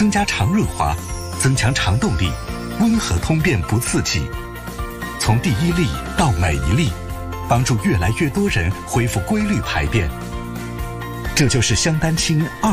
增加肠润滑，增强肠动力，温和通便不刺激。从第一粒到每一粒，帮助越来越多人恢复规律排便。这就是香丹清